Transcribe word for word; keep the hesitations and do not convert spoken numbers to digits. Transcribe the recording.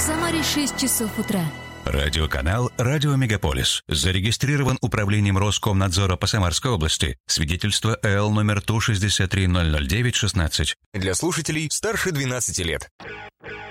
В Самаре шесть часов утра. Радиоканал «Радио Мегаполис». Зарегистрирован Управлением Роскомнадзора по Самарской области. Свидетельство эл номер Ту шестьдесят три ноль ноль девять шестнадцать. Для слушателей старше двенадцати лет.